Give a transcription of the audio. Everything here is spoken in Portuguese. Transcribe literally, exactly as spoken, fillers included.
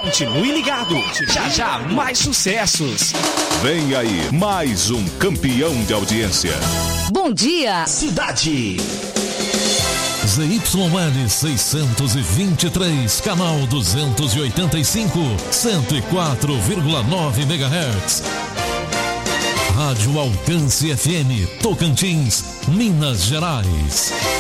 Continue ligado. Já já mais sucessos. Vem aí mais um campeão de audiência. Bom dia, cidade. Z Y L seiscentos e vinte e três, canal duzentos e oitenta e cinco, cento e quatro vírgula nove megahertz. Rádio Alcance F M, Tocantins, Minas Gerais.